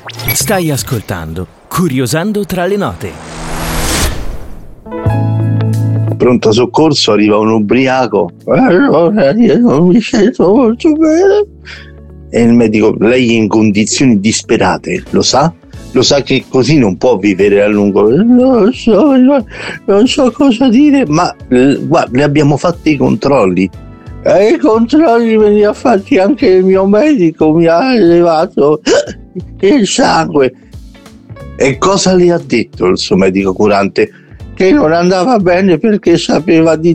Stai ascoltando Curiosando tra le note. Pronto soccorso, arriva un ubriaco. Allora, io non mi sento molto bene. E il medico, lei è in condizioni disperate, lo sa? Lo sa che così non può vivere a lungo. Non so cosa dire, ma guarda, le abbiamo fatto i controlli. I controlli me li ha fatti anche il mio medico, mi ha elevato il sangue. E cosa le ha detto il suo medico curante? Che non andava bene perché sapeva di